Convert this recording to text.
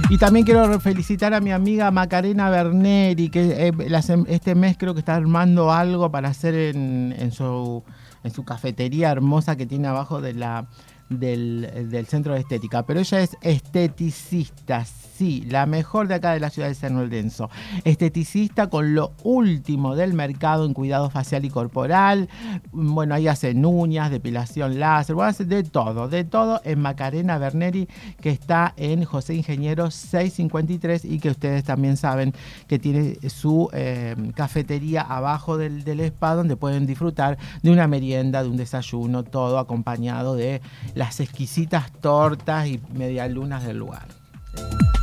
Y también quiero felicitar a mi amiga Macarena Berneri, que este mes creo que está armando algo para hacer en su cafetería hermosa que tiene abajo del centro de estética. Pero ella es esteticista, sí, la mejor de acá de la ciudad de San Lorenzo. Esteticista con lo último del mercado en cuidado facial y corporal. Bueno, ahí hacen uñas, depilación láser, bueno, hace de todo en Macarena Berneri, que está en José Ingeniero 653 y que ustedes también saben que tiene su cafetería abajo del spa, donde pueden disfrutar de una merienda, de un desayuno, todo acompañado de las exquisitas tortas y medialunas del lugar.